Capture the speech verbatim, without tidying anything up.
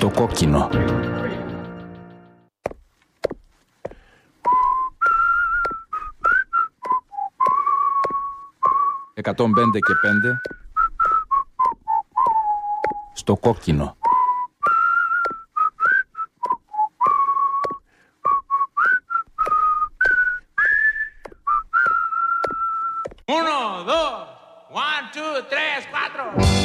Στο κόκκινο. εκατόν πέντε και πέντε. Στο κόκκινο. Uno, dos, one, two, tres, cuatro.